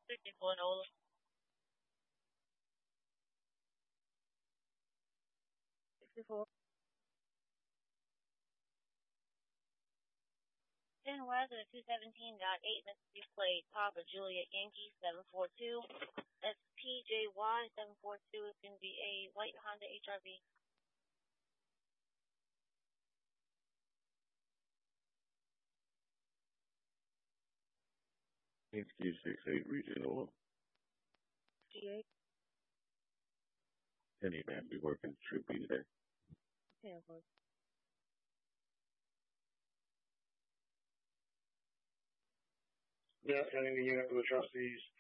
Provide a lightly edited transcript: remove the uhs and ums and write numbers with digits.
64 Nola. Ten Weather 217.8 Mississippi Plate, Papa Juliet Yankee 742. SPJY 742 is going to be a white Honda HRV. HQ68 Regional. G8. Any man be working Troop B today. Okay, of course. Yeah, sending the unit to the trustees.